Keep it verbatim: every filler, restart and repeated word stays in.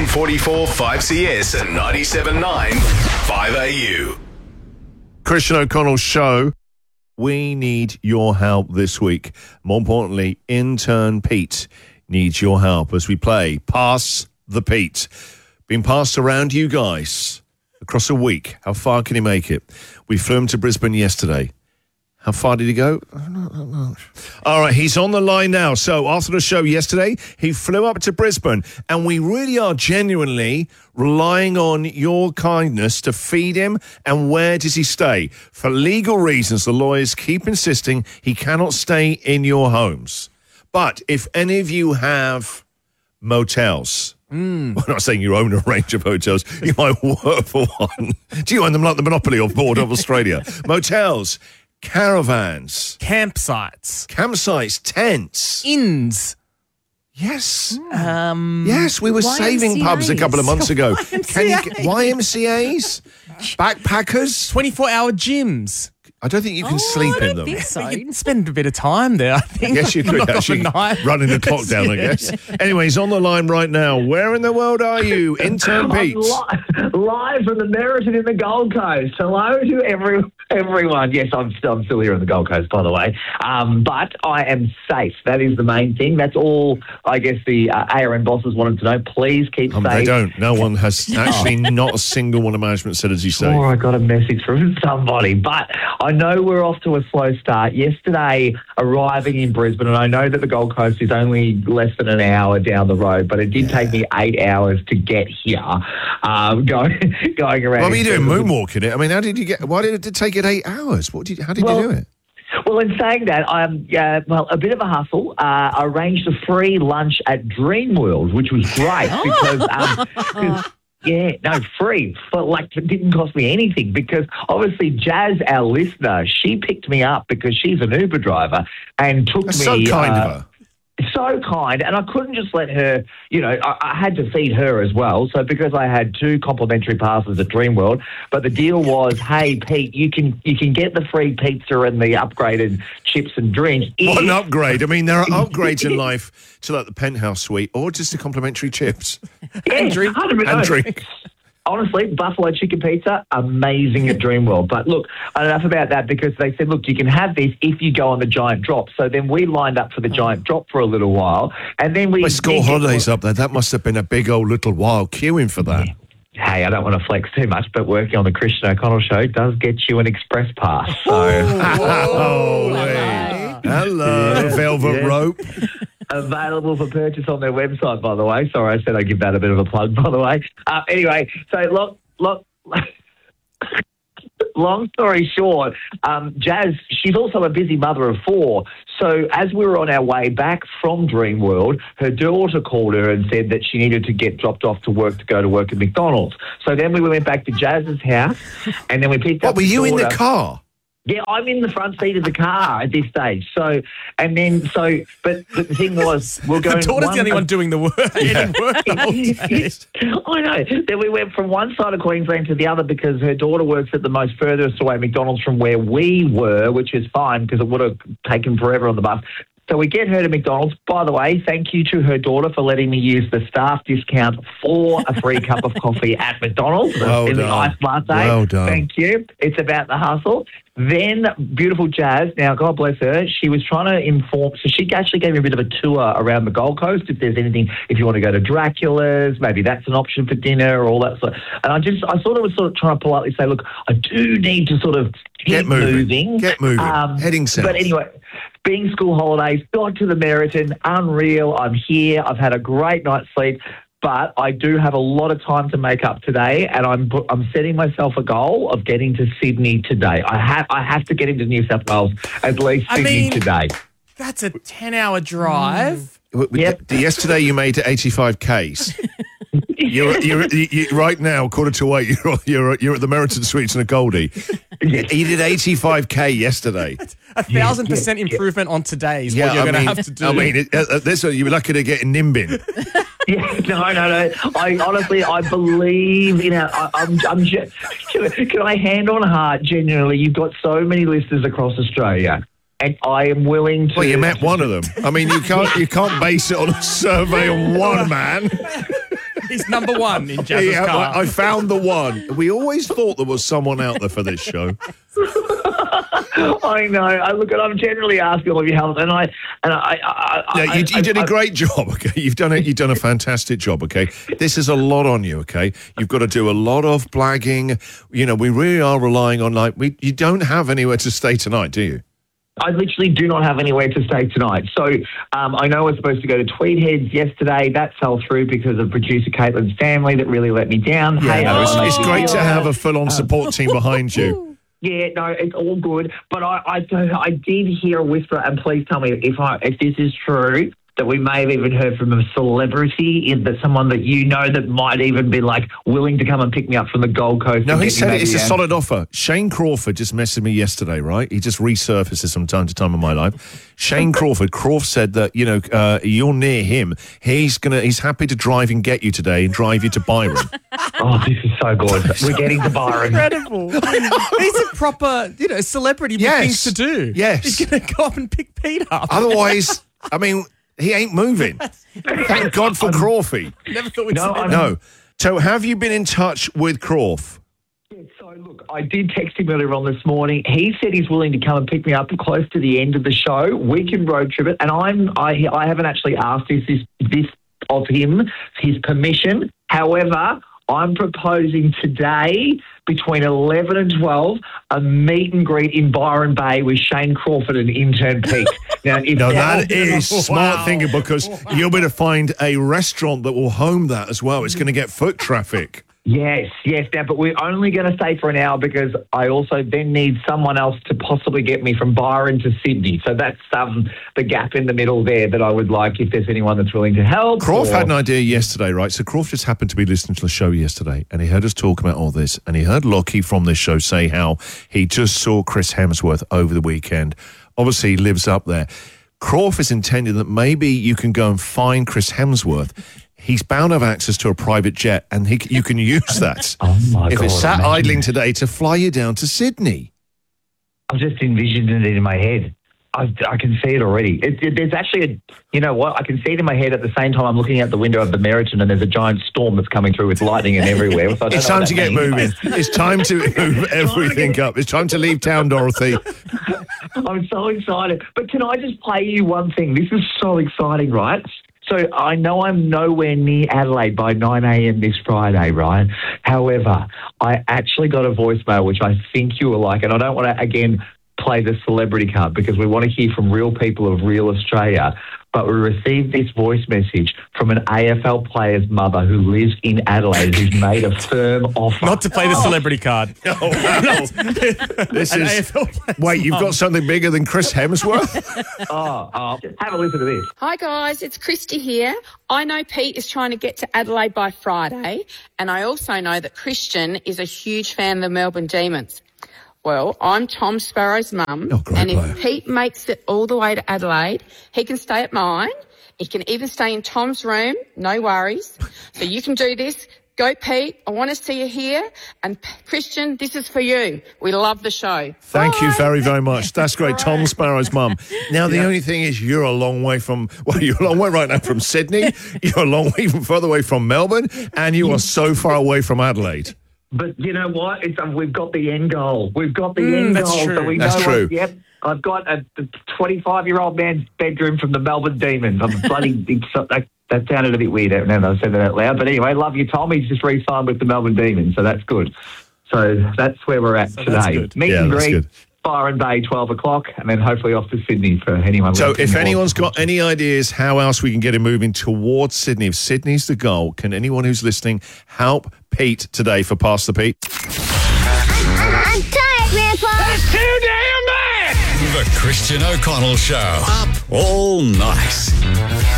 forty-four five C S and ninety-seven point nine five A U. Christian O'Connell's show. We need your help this week. More importantly, intern Pete needs your help as we play Pass the Pete. Been passed around you guys across a week. How far can he make it? We flew him to Brisbane yesterday. How far did he go? Not that much. All right, he's on the line now. So after the show yesterday, he flew up to Brisbane, and we really are genuinely relying on your kindness to feed him. And where does he stay? For legal reasons, the lawyers keep insisting he cannot stay in your homes. But if any of you have motels, mm. I'm not saying you own a range of hotels, you might work for one. Do you own them like the Monopoly or Board of Australia? Motels, caravans, campsites, campsites, tents, inns. Yes, um, yes. We were Y M C As. saving pubs a couple of months ago. Y M C Can you As. get Y M C As, backpackers? twenty-four hour gyms. I don't think you can Oh, sleep I don't in them. think so. You can spend a bit of time there, I think. Yes, you could Knock off actually a night. running the clock down, I guess. Anyway, he's on the line right now. Where in the world are you, intern Pete? I'm li- live from the Meriton in the Gold Coast. Hello to every, everyone. Yes, I'm still, I'm still here in the Gold Coast, by the way. Um, but I am safe. That is the main thing. That's all, I guess, the uh, A R N bosses wanted to know. Please keep Um, safe. they don't. No one has actually, not a single one of management said, as you say. Sure, I got a message from somebody, but I know we're off to a slow start. Yesterday, arriving in Brisbane, and I know that the Gold Coast is only less than an hour down the road, but it did Yeah. take me eight hours to get here. Um, going going around. What were you doing, Brisbane. moonwalking it? I mean, how did you get? Why did it take it eight hours? What did? You, how did Well, you do it? Well, in saying that, I'm uh, well a bit of a hustle. Uh, I arranged a free lunch at Dreamworld, which was great because. Um, 'cause Yeah, no, free. But like, it didn't cost me anything because obviously Jazz, our listener, she picked me up because she's an Uber driver and took That's me. so kind uh, of her. So kind, and I couldn't just let her, you know, I, I had to feed her as well. So because I had two complimentary passes at Dreamworld, but the deal was, hey Pete, you can you can get the free pizza and the upgraded chips and drinks. What an if- upgrade. I mean, there are upgrades in life to like the penthouse suite or just the complimentary chips. Yeah, And drink. one hundred percent. And drink. Honestly, buffalo chicken pizza, amazing at Dreamworld. But look, enough about that because they said, look, you can have this if you go on the giant drop. So then we lined up for the giant drop for a little while. And then we... My school did get- holidays up there. That must have been a big old little while queuing for that. Hey, I don't want to flex too much, but working on the Christian O'Connell show does get you an express pass. So... Oh, hello. hello, Yeah, velvet yeah. rope. Available for purchase on their website, by the way. Sorry, I said I'd give that a bit of a plug, by the way. Uh, anyway, so long, long, long story short, um, Jazz, she's also a busy mother of four. So as we were on our way back from Dreamworld, her daughter called her and said that she needed to get dropped off to work to go to work at McDonald's. So then we went back to Jazz's house, and then we picked What, up were you in the daughter. car? Yeah, I'm in the front seat of the car at this stage. So, and then, so, but, but the thing was, we're The going. daughter's the only one doing the work. Yeah. Work the whole day. I know. Then we went from one side of Queensland to the other because her daughter works at the most furthest away McDonald's from where we were, which is fine because it would have taken forever on the bus. So we get her to McDonald's. By the way, thank you to her daughter for letting me use the staff discount for a free cup of coffee at McDonald's Well in the done. iced latte. Well done. Thank you. It's about the hustle. Then beautiful Jazz, now God bless her, she was trying to inform, so she actually gave me a bit of a tour around the Gold Coast. If there's anything, if you want to go to Dracula's, maybe that's an option for dinner or all that sort. And I just, I sort of was sort of trying to politely say, look, I do need to sort of keep Get moving. moving. Get moving. Um, Heading south. But anyway, being school holidays, got to the Meriton, unreal. I'm here. I've had a great night's sleep. But I do have a lot of time to make up today, and I'm I'm setting myself a goal of getting to Sydney today. I have I have to get into New South Wales at least I Sydney mean- today. That's a ten-hour drive. W- w- Yep. d- Yesterday you made it eighty-five Ks. You're, you're, you you right now, quarter to eight, you're, you're, you're at the Meriton Suites in a Goldie. You did eighty-five K yesterday. A thousand yeah, percent yeah. improvement on today is what I you're going to mean, have to do. I mean, it, uh, this you're lucky to get a Nimbin. Yeah, no, no, no. I honestly, I believe in our. I, I'm, I'm. Just, can I hand on heart? Genuinely, you've got so many listeners across Australia, and I am willing to. Well, you met one of them. I mean, you can't you can't base it on a survey on one man. He's number one in Jazz's Yeah, car. I, I found the one. We always thought there was someone out there for this show. I know. I look, I'm generally asking all of your help, and I and I. I, I No, you, I, you did I, a great job. Okay, you've done it. You've done a fantastic job. Okay, this is a lot on you. Okay, you've got to do a lot of blagging. You know, we really are relying on like we. You don't have anywhere to stay tonight, do you? I literally do not have anywhere to stay tonight. So um, I know I was supposed to go to Tweedheads yesterday. That fell through because of producer Caitlin's family that really let me down. hey, no, it's, I'll it's make great you to feel- have a full-on support team behind you. Yeah, no, it's all good. But I, I, I did hear a whisper, and please tell me if I, if this is true, that we may have even heard from a celebrity, in that someone that you know that might even be like willing to come and pick me up from the Gold Coast. No, and he get me said it, maybe it's a down. solid offer. Shane Crawford just messaged me yesterday, right? He just resurfaces from time to time in my life. Shane Crawford, Crawford said that, you know, uh, you're near him. He's gonna, he's happy to drive and get you today and drive you to Byron. Oh, this is so good. We're getting to Byron. Incredible. He's a proper, you know, celebrity with Yes. things to do. Yes. He's going to go up and pick Pete up. Otherwise, I mean, he ain't moving. Thank God for Crawfy. Never thought we'd No, see I'm- that. No. So have you been in touch with Crawf? So, look, I did text him earlier on this morning. He said he's willing to come and pick me up close to the end of the show. We can road trip it. And I'm, I, I haven't actually asked this, this, this of him, his permission. However, I'm proposing today between eleven and twelve a meet and greet in Byron Bay with Shane Crawford and intern Pete. Now, if No, that- that is smart Wow. thinking because you'll be able to find a restaurant that will home that as well. It's going to get foot traffic. Yes, yes, Dad, but we're only going to stay for an hour because I also then need someone else to possibly get me from Byron to Sydney. So that's um, the gap in the middle there that I would like if there's anyone that's willing to help. Croft or- had an idea yesterday, right? So Croft just happened to be listening to the show yesterday and he heard us talk about all this and he heard Lockie from this show say how he just saw Chris Hemsworth over the weekend. Obviously, he lives up there. Croft is intending that maybe you can go and find Chris Hemsworth. He's bound to have access to a private jet and he, you can use that. Oh, my if God. it's sat imagine idling that. today to fly you down to Sydney. I'm just envisioning it in my head. I, I can see it already. It, it, there's actually a, you know what? I can see it in my head at the same time I'm looking out the window of the Meriton and there's a giant storm that's coming through with lightning and everywhere. So I don't It's know time what to that get means. moving. It's time to move everything up. It's time to leave town, Dorothy. I'm so excited. But can I just play you one thing? This is so exciting, right? So I know I'm nowhere near Adelaide by nine a.m. this Friday, right? However, I actually got a voicemail which I think you will like, and I don't want to, again, play the celebrity card because we want to hear from real people of real Australia. But we received this voice message from an A F L player's mother who lives in Adelaide who's made a firm offer. Not to play the celebrity card. Oh, wow. This An is. A F L player. Wait, you've got something bigger than Chris Hemsworth? Oh, oh, have a listen to this. Hi guys, it's Christy here. I know Pete is trying to get to Adelaide by Friday, and I also know that Christian is a huge fan of the Melbourne Demons. Well, I'm Tom Sparrow's mum, Oh, great and if player. Pete makes it all the way to Adelaide, he can stay at mine. He can even stay in Tom's room, no worries. So you can do this. Go, Pete. I want to see you here. And P- Christian, this is for you. We love the show. Thank you Bye. very, very much. That's great. Tom Sparrow's mum. Now, the only thing is you're a long way from, well, you're a long way right now from Sydney. You're a long way even further away from Melbourne. And you are so far away from Adelaide. But you know what? It's, um, we've got the end goal. We've got the Mm, end that's goal. true. So we That's know true. What, yep. I've got a twenty-five-year-old man's bedroom from the Melbourne Demons. I'm bloody. It's, that, that sounded a bit weird now that I said that out loud. But anyway, love you, Tom. He's just re-signed with the Melbourne Demons, so that's good. So that's where we're at So that's today. good. Meet Yeah, and that's greet, good. Byron Bay, twelve o'clock, and then hopefully off to Sydney for anyone. So listening if more. anyone's got any ideas how else we can get him moving towards Sydney, if Sydney's the goal, can anyone who's listening help Pete today for Pass the Pete? I'm tired, Grandpa. The Christian O'Connell Show. Up all night.